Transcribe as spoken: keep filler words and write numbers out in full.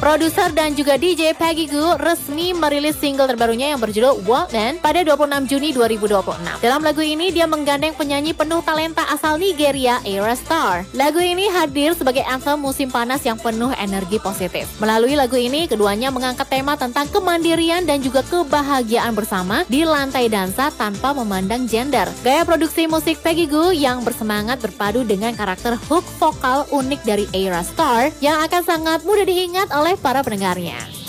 Produser dan juga D J Peggy Gou resmi merilis single terbarunya yang berjudul Walkman pada dua puluh enam Juni dua ribu dua puluh enam. Dalam lagu ini dia menggandeng penyanyi penuh talenta asal Nigeria, Ayra Starr. Lagu ini hadir sebagai anthem musim panas yang penuh energi positif. Melalui lagu ini keduanya mengangkat tema tentang kemandirian dan juga kebahagiaan bersama di lantai dansa tanpa memandang gender. Gaya produksi musik Peggy Gou yang bersemangat berpadu dengan karakter hook vokal unik dari Ayra Starr yang akan sangat mudah diingat oleh para pendengarnya.